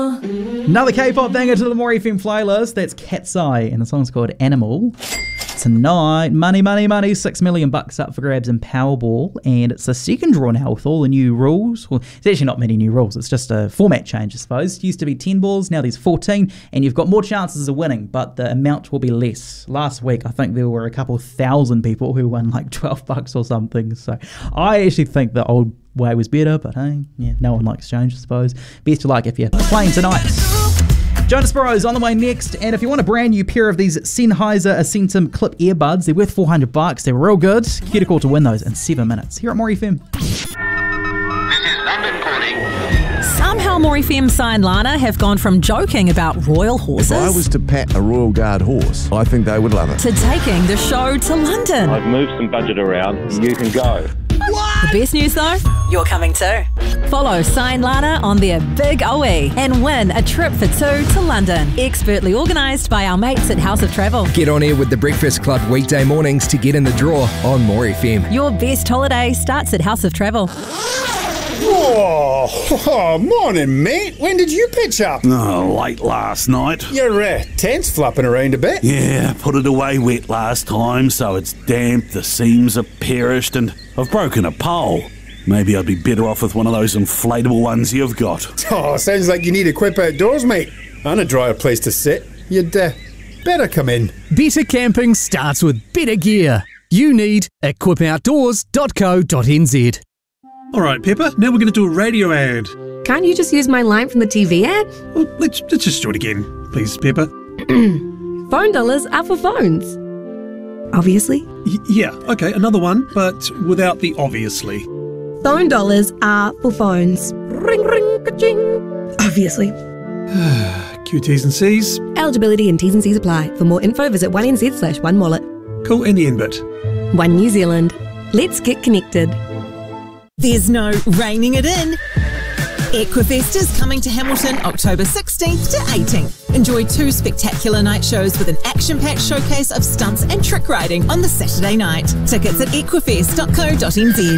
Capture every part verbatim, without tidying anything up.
Another K-pop banger to the More F M playlist. That's Cat's Eye, and the song's called Animal. Tonight, money, money, money, six million bucks up for grabs in Powerball, and it's the second draw now with all the new rules. Well, there's actually not many new rules, it's just a format change, I suppose. It used to be ten balls, now there's fourteen, and you've got more chances of winning, but the amount will be less. Last week, I think there were a couple thousand people who won like twelve bucks or something, so I actually think the old way was better, but hey, yeah, no one likes change, I suppose. Best of luck if you're playing tonight. Jonas Burrows on the way next, and if you want a brand new pair of these Sennheiser Ascentum Clip earbuds, they're worth four hundred bucks. They're real good. Get a call to win those in seven minutes. Here at More F M. This is London calling. Somehow More F M Sign Lana have gone from joking about royal horses If I was to pat a Royal Guard horse, I think they would love it. to taking the show to London. I've moved some budget around. You can go. The best news though, you're coming too. Follow Sign Lana on their Big O E and win a trip for two to London. Expertly organised by our mates at House of Travel. Get on air with the Breakfast Club weekday mornings to get in the draw on More F M. Your best holiday starts at House of Travel. Oh, oh, morning, mate. When did you pitch up? Oh, late last night. Your uh, tent's flopping around a bit. Yeah, put it away wet last time, so it's damp, the seams are perished, and I've broken a pole. Maybe I'd be better off with one of those inflatable ones you've got. Oh, sounds like you need a quip outdoors, mate. And a drier place to sit. You'd uh, better come in. Better camping starts with better gear. You need equip outdoors dot co dot n z. All right, Pepper, now we're going to do a radio ad. Can't you just use my line from the T V ad? Well, let's, let's just do it again, please, Pepper. Phone dollars are for phones. Obviously. Y- yeah, okay, another one, but without the obviously. Phone dollars are for phones. Ring, ring, ka-ching. Obviously. Q T's and C's. Eligibility and T's and C's apply. For more info, visit one n z slash one wallet. Cool, and the end bit. One New Zealand. Let's get connected. There's no reining it in. Equifest is coming to Hamilton October sixteenth to eighteenth. Enjoy two spectacular night shows with an action-packed showcase of stunts and trick riding on the Saturday night. Tickets at equifest dot co dot n z.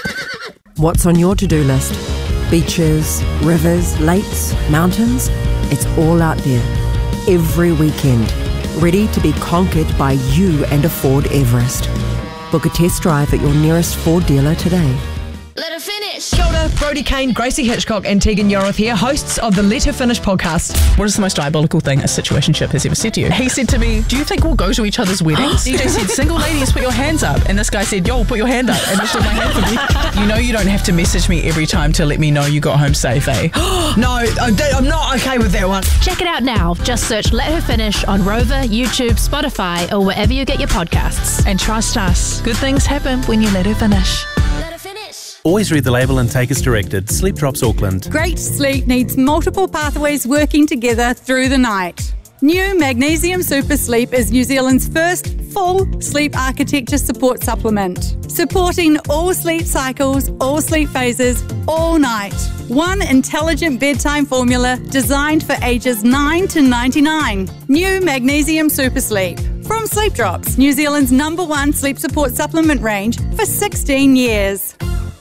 What's on your to-do list? Beaches, rivers, lakes, mountains? It's all out there. Every weekend. Ready to be conquered by you and a Ford Everest. Book a test drive at your nearest Ford dealer today. Let her finish. Kia ora, Brody Kane, Gracie Hitchcock and Tegan Yoroth here, hosts of the Let Her Finish podcast. What is the most diabolical thing a situationship has ever said to you? He said to me, do you think we'll go to each other's weddings? D J said, single ladies, put your hands up. And this guy said, yo, put your hand up. And lifted my hand for me. You know you don't have to message me every time to let me know you got home safe, eh? No, I'm not okay with that one. Check it out now. Just search Let Her Finish on Rover, YouTube, Spotify, or wherever you get your podcasts. And trust us, good things happen when you let her finish. Let her finish. Always read the label and take as directed. Sleep Drops Auckland. Great sleep needs multiple pathways working together through the night. New Magnesium Super Sleep is New Zealand's first full sleep architecture support supplement, supporting all sleep cycles, all sleep phases, all night. One intelligent bedtime formula designed for ages nine to ninety-nine. New Magnesium Super Sleep. From Sleep Drops, New Zealand's number one sleep support supplement range for sixteen years.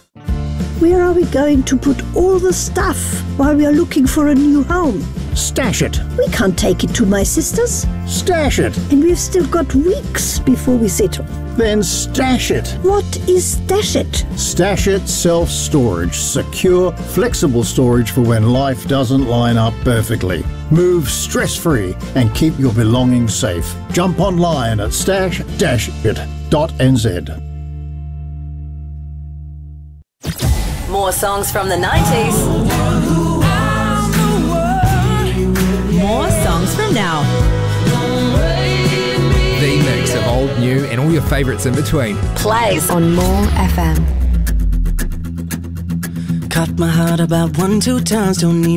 Where are we going to put all the stuff while we are looking for a new home? Stash it. We can't take it to my sister's. Stash it. And we've still got weeks before we settle. Then stash it. What is Stash It? Stash It Self-Storage. Secure, flexible storage for when life doesn't line up perfectly. Move stress-free and keep your belongings safe. Jump online at stash dash it dot n z. More songs from the nineties. More songs from now. The mix of old, new, and all your favourites in between. Plays on More F M. Cut my heart about one, two times, don't need